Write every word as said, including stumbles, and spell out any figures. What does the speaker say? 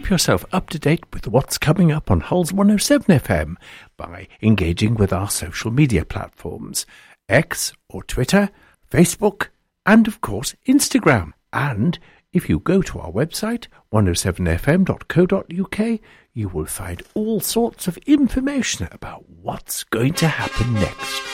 Keep yourself up to date with what's coming up on Hull's one oh seven F M by engaging with our social media platforms, X or Twitter, Facebook, and of course Instagram. And if you go to our website, one oh seven f m dot co dot u k, you will find all sorts of information about what's going to happen next.